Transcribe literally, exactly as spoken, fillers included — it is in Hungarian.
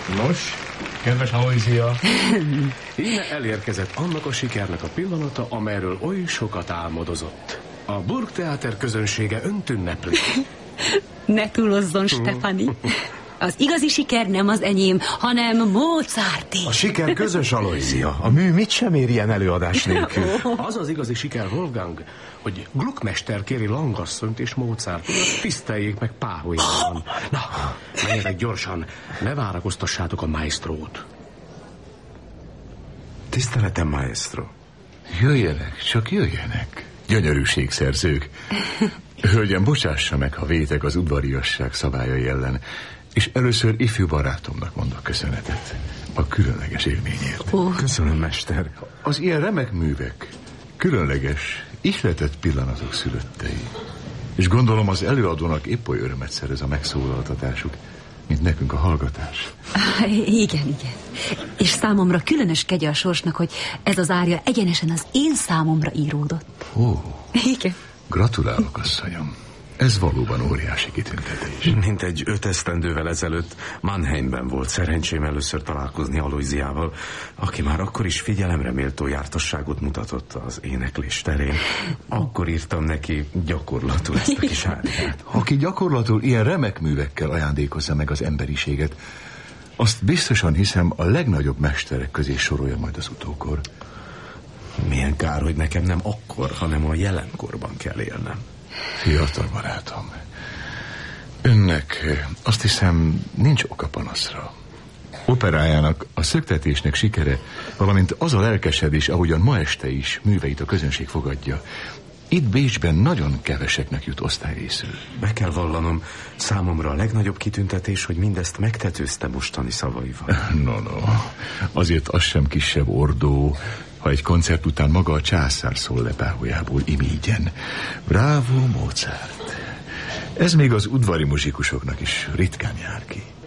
Nos, kedves Aloysia. Íme elérkezett annak a sikernek a pillanata, amelyről oly sokat álmodozott. A Burgtheater közönsége önt ünnepli. Ne túlozzon, Stefani. Az igazi siker nem az enyém, hanem Mozarté. A siker közös, Aloysia. A mű mit sem ér ilyen előadás nélkül. Az az igazi siker, Wolfgang, hogy Gluckmester kéri Langasszonyt és Mozart urat tiszteljék meg páholyában. Na, menjetek gyorsan, ne várakoztassátok a maestrót. Tiszteletem, maestro. Jöjjenek, csak jöjjenek. Gyönyörűségszerzők. Hölgyem, bocsássa meg, ha vétek az udvariasság szabályai ellen, és először ifjú barátomnak mondok köszönetet a különleges élményért. Oh. Köszönöm, mester. Az ilyen remek művek különleges, ihletett pillanatok szülöttei. És gondolom az előadónak épp oly örömet szerez a megszólaltatásuk, mint nekünk a hallgatás. Igen, igen. És számomra különös kegye a sorsnak, hogy ez az árja egyenesen az én számomra íródott. Ó, igen. Gratulálok, asszonyom. Ez valóban óriási kitüntetés. Mint egy öt esztendővel ezelőtt Mannheimben volt szerencsém először találkozni Aloysiával, aki már akkor is figyelemre méltó jártasságot mutatott az éneklés terén. Akkor írtam neki gyakorlatul ezt a kis áriát. Aki gyakorlatul ilyen remek művekkel ajándékozza meg az emberiséget, azt biztosan hiszem a legnagyobb mesterek közé sorolja majd az utókor. Milyen kár, hogy nekem nem akkor, hanem a jelenkorban kell élnem. Fiatal barátom, önnek azt hiszem nincs oka panaszra. Operájának, a Szöktetésnek sikere, valamint az a lelkesedés, ahogyan ma este is műveit a közönség fogadja, itt Bécsben nagyon keveseknek jut osztályrészül. Be kell vallanom, számomra a legnagyobb kitüntetés, hogy mindezt megtetőzte mostani szavaival. No, no, azért az sem kisebb ordó, ha egy koncert után maga a császár szól le páholyából imígyen. Bravo, Mozart! Ez még az udvari muzsikusoknak is ritkán jár ki.